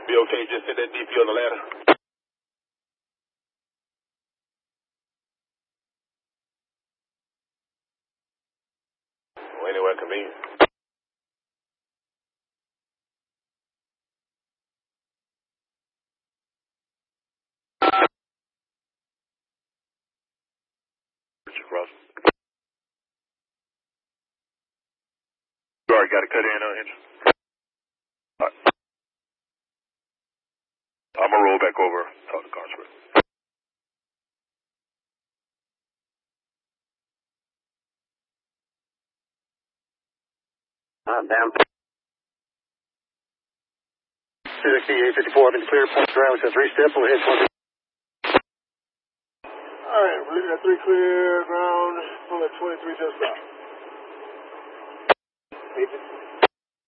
Be okay, just hit that DP on the ladder. Or anywhere convenient. Cross. You already got to cut in on engine. All right. I'm going to roll back over, talk to Conscript. Down. 26854, I've been clear, point ground, it's a 3-step, we'll hit 20. Alright, we got 3 clear, ground, pull at 23 just stop.